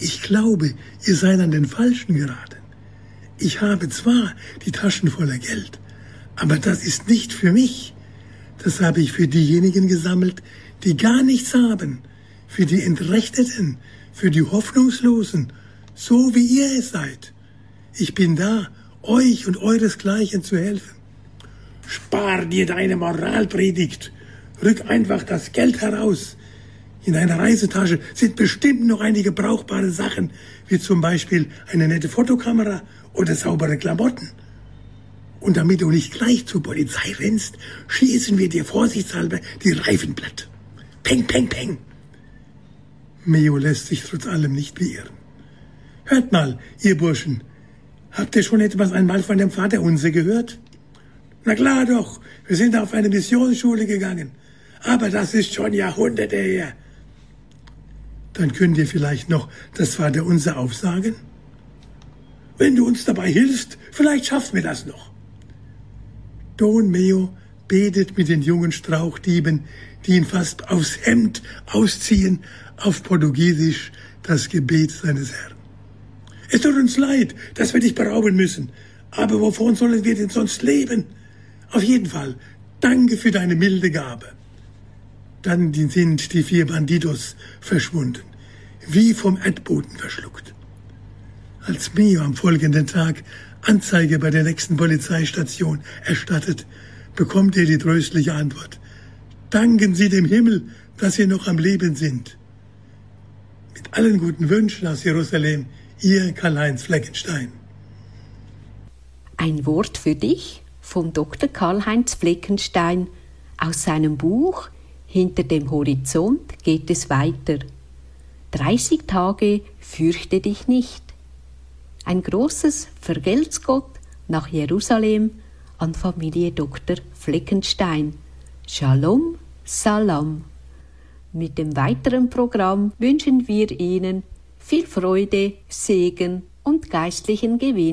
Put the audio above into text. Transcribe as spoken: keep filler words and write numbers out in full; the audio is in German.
Ich glaube, ihr seid an den Falschen geraten. Ich habe zwar die Taschen voller Geld, aber das ist nicht für mich. Das habe ich für diejenigen gesammelt, die gar nichts haben, für die Entrechteten, für die Hoffnungslosen, so wie ihr es seid. Ich bin da, euch und euresgleichen zu helfen. Spar dir deine Moralpredigt. Rück einfach das Geld heraus. In deiner Reisetasche sind bestimmt noch einige brauchbare Sachen, wie zum Beispiel eine nette Fotokamera oder saubere Klamotten. Und damit du nicht gleich zur Polizei rennst, schießen wir dir vorsichtshalber die Reifen platt. Peng, peng, peng. Meo lässt sich trotz allem nicht beirren. Hört mal, ihr Burschen, habt ihr schon etwas einmal von dem Vaterunser gehört? Na klar doch, wir sind auf eine Missionsschule gegangen. Aber das ist schon Jahrhunderte her. Dann könnt ihr vielleicht noch das Vaterunser aufsagen? Wenn du uns dabei hilfst, vielleicht schaffen wir das noch. Don Meo betet mit den jungen Strauchdieben, die ihn fast aufs Hemd ausziehen, auf Portugiesisch das Gebet seines Herrn. Es tut uns leid, dass wir dich berauben müssen, aber wovon sollen wir denn sonst leben? Auf jeden Fall, danke für deine milde Gabe. Dann sind die vier Bandidos verschwunden, wie vom Erdboden verschluckt. Als Meo am folgenden Tag Anzeige bei der nächsten Polizeistation erstattet, bekommt er die tröstliche Antwort: Danken Sie dem Himmel, dass Sie noch am Leben sind. Mit allen guten Wünschen aus Jerusalem, Ihr Karl-Heinz Fleckenstein. Ein Wort für dich von Doktor Karl-Heinz Fleckenstein aus seinem Buch Hinter dem Horizont geht es weiter. dreißig Tage fürchte dich nicht. Ein großes Vergelt's Gott nach Jerusalem an Familie Doktor Fleckenstein. Shalom, Salam. Mit dem weiteren Programm wünschen wir Ihnen viel Freude, Segen und geistlichen Gewinn.